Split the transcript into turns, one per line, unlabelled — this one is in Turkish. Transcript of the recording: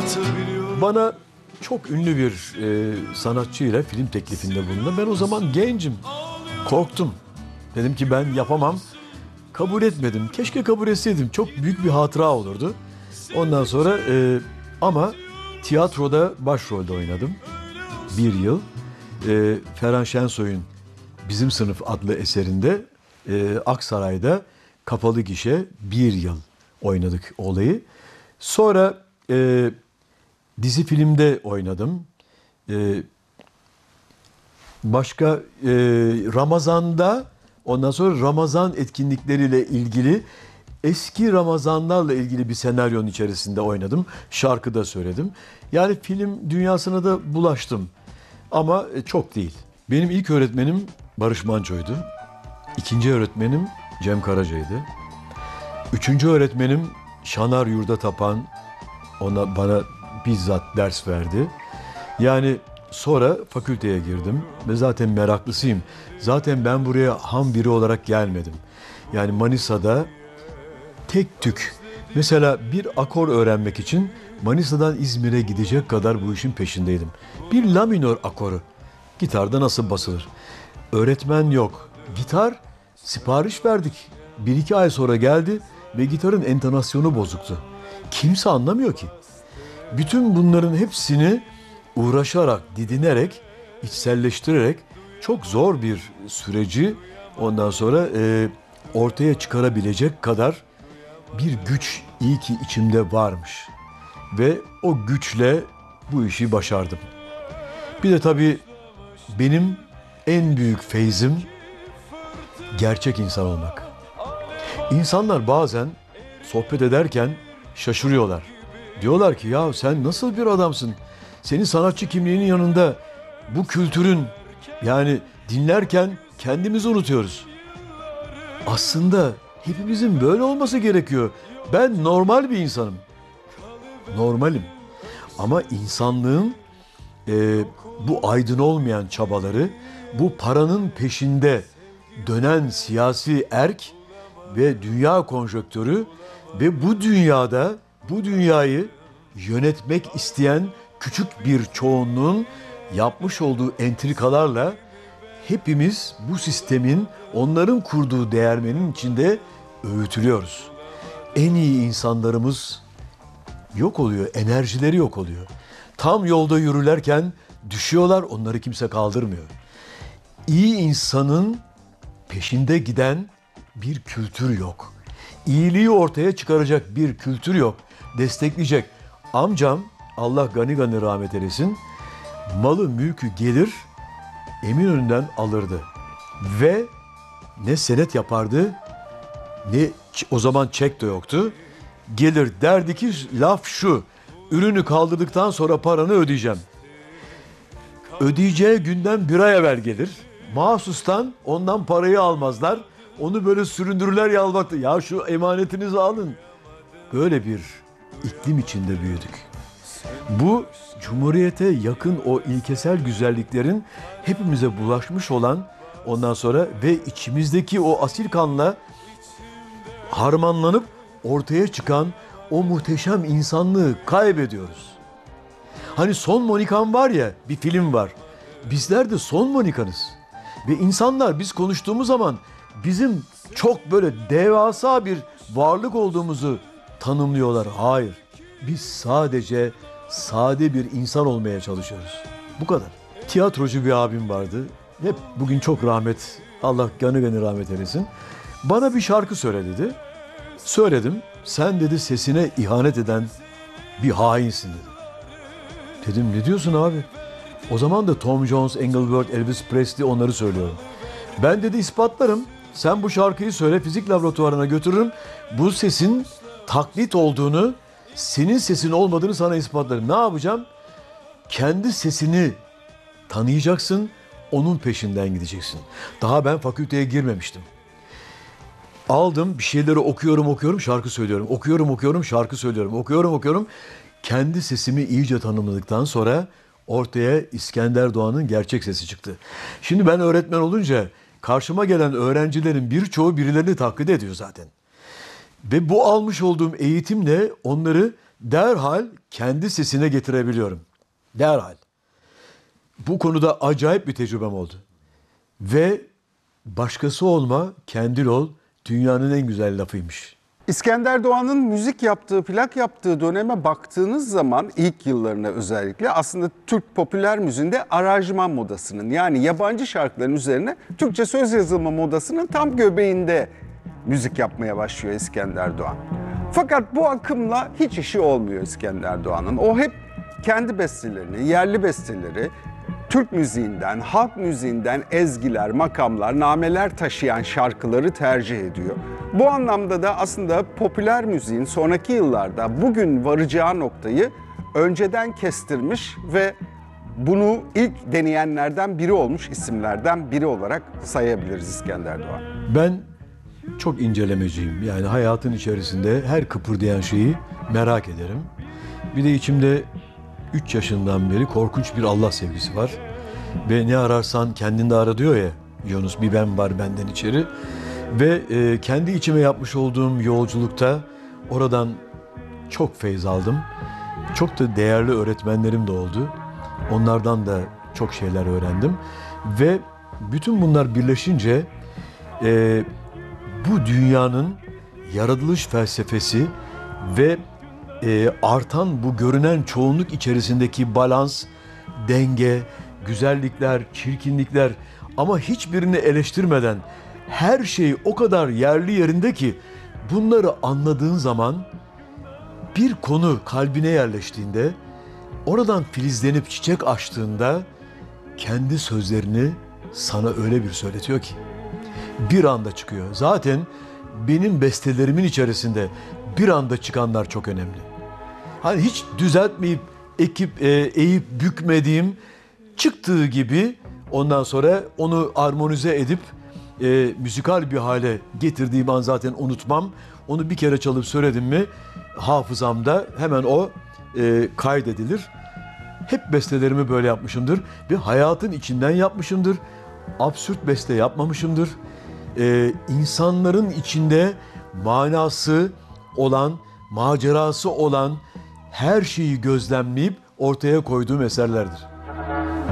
Bana çok ünlü bir sanatçıyla film teklifinde bulundu. Ben o zaman gencim. Korktum. Dedim ki ben yapamam. Kabul etmedim. Keşke kabul etseydim. Çok büyük bir hatıra olurdu. Ondan sonra ama tiyatroda başrolde oynadım. Bir yıl. Ferhan Şensoy'un Bizim Sınıf adlı eserinde Aksaray'da kapalı gişe bir yıl oynadık olayı. Sonra dizi filmde oynadım. Başka Ramazan'da, ondan sonra Ramazan etkinlikleriyle ilgili eski Ramazanlarla ilgili bir senaryonun içerisinde oynadım. Şarkı da söyledim. Yani film dünyasına da bulaştım. Ama çok değil. Benim ilk öğretmenim Barış Manço'ydu. İkinci öğretmenim Cem Karaca'ydı. Üçüncü öğretmenim Şanar Yurda Tapan. Ona bana bizzat ders verdi. Yani sonra fakülteye girdim ve zaten meraklısıyım. Zaten ben buraya ham biri olarak gelmedim. Yani Manisa'da tek tük. Mesela bir akor öğrenmek için Manisa'dan İzmir'e gidecek kadar bu işin peşindeydim. Bir la minör akoru gitarda nasıl basılır? Öğretmen yok. Gitar sipariş verdik. Bir iki ay sonra geldi ve gitarın entonasyonu bozuktu. Kimse anlamıyor ki. Bütün bunların hepsini uğraşarak, didinerek, içselleştirerek çok zor bir süreci ondan sonra ortaya çıkarabilecek kadar bir güç iyi ki içimde varmış. Ve o güçle bu işi başardım. Bir de tabii benim en büyük feyzim gerçek insan olmak. İnsanlar bazen sohbet ederken şaşırıyorlar. Diyorlar ki ya sen nasıl bir adamsın? Senin sanatçı kimliğinin yanında bu kültürün, yani dinlerken kendimizi unutuyoruz. Aslında hepimizin böyle olması gerekiyor. Ben normal bir insanım. Normalim. Ama insanlığın bu aydın olmayan çabaları, bu paranın peşinde dönen siyasi erk ve dünya konjonktürü ve bu dünyada bu dünyayı yönetmek isteyen küçük bir çoğunluğun yapmış olduğu entrikalarla hepimiz bu sistemin, onların kurduğu değermenin içinde öğütülüyoruz. En iyi insanlarımız yok oluyor, enerjileri yok oluyor. Tam yolda yürürlerken düşüyorlar, onları kimse kaldırmıyor. İyi insanın peşinde giden bir kültür yok. İyiliği ortaya çıkaracak bir kültür yok. Destekleyecek. Amcam, Allah gani gani rahmet eylesin, malı mülkü gelir Eminönü'nden alırdı. Ve ne senet yapardı, ne o zaman çek de yoktu. Gelir derdi ki laf şu, ürünü kaldırdıktan sonra paranı ödeyeceğim. Ödeyeceği günden bir ay evvel gelir. Mahsustan ondan parayı almazlar. Onu böyle süründürürler yalvartı. Ya şu emanetinizi alın. Böyle bir iklim içinde büyüdük. Bu Cumhuriyete yakın o ilkesel güzelliklerin hepimize bulaşmış olan, ondan sonra ve içimizdeki o asil kanla harmanlanıp ortaya çıkan o muhteşem insanlığı kaybediyoruz. Hani Son Monikam var ya, bir film var. Bizler de Son Monika'nız. Ve insanlar biz konuştuğumuz zaman bizim çok böyle devasa bir varlık olduğumuzu tanımlıyorlar. Hayır. Biz sadece sade bir insan olmaya çalışıyoruz. Bu kadar. Tiyatrocu bir abim vardı. Hep bugün çok rahmet, Allah gani gani rahmet eylesin. Bana bir şarkı söyle dedi. Söyledim. Sen dedi sesine ihanet eden bir hainsin dedi. Dedim ne diyorsun abi? O zaman da Tom Jones, Engelbert, Elvis Presley onları söylüyorum. Ben dedi ispatlarım. Sen bu şarkıyı söyle, fizik laboratuvarına götürürüm. Bu sesin taklit olduğunu, senin sesin olmadığını sana ispatlarım. Ne yapacağım? Kendi sesini tanıyacaksın, onun peşinden gideceksin. Daha ben fakülteye girmemiştim. Aldım bir şeyleri okuyorum, şarkı söylüyorum. Okuyorum, şarkı söylüyorum. Okuyorum. Kendi sesimi iyice tanımladıktan sonra ortaya İskender Doğan'ın gerçek sesi çıktı. Şimdi ben öğretmen olunca karşıma gelen öğrencilerin birçoğu birilerini taklit ediyor zaten. Ve bu almış olduğum eğitimle onları derhal kendi sesine getirebiliyorum. Derhal. Bu konuda acayip bir tecrübem oldu. Ve başkası olma, kendin ol dünyanın en güzel lafıymış.
İskender Doğan'ın müzik yaptığı, plak yaptığı döneme baktığınız zaman ilk yıllarına özellikle aslında Türk popüler müziğinde aranjman modasının yani yabancı şarkıların üzerine Türkçe söz yazılma modasının tam göbeğinde müzik yapmaya başlıyor İskender Doğan. Fakat bu akımla hiç işi olmuyor İskender Doğan'ın. O hep kendi bestelerini, yerli besteleri, Türk müziğinden, halk müziğinden ezgiler, makamlar, nameler taşıyan şarkıları tercih ediyor. Bu anlamda da aslında popüler müziğin sonraki yıllarda bugün varacağı noktayı önceden kestirmiş ve bunu ilk deneyenlerden biri olmuş isimlerden biri olarak sayabiliriz İskender Doğan.
Ben çok incelemeciyim. Yani hayatın içerisinde her kıpırdayan şeyi merak ederim. Bir de içimde 3 yaşından beri korkunç bir Allah sevgisi var. Ve ne ararsan kendinde ara diyor ya Yunus, bir ben var benden içeri. Ve kendi içime yapmış olduğum yolculukta oradan çok feyz aldım. Çok da değerli öğretmenlerim de oldu. Onlardan da çok şeyler öğrendim. Ve bütün bunlar birleşince bu dünyanın yaratılış felsefesi ve artan bu görünen çoğunluk içerisindeki balans, denge, güzellikler, çirkinlikler ama hiçbirini eleştirmeden her şey o kadar yerli yerinde ki bunları anladığın zaman bir konu kalbine yerleştiğinde, oradan filizlenip çiçek açtığında kendi sözlerini sana öyle bir söyletiyor ki bir anda çıkıyor. Zaten benim bestelerimin içerisinde bir anda çıkanlar çok önemli. Hani hiç düzeltmeyip eğip bükmediğim çıktığı gibi ondan sonra onu armonize edip müzikal bir hale getirdiğim an zaten unutmam. Onu bir kere çalıp söyledim mi hafızamda hemen o kaydedilir. Hep bestelerimi böyle yapmışımdır ve hayatın içinden yapmışımdır. Absürt beste yapmamışımdır. İnsanların içinde manası olan, macerası olan her şeyi gözlemleyip ortaya koyduğum eserlerdir.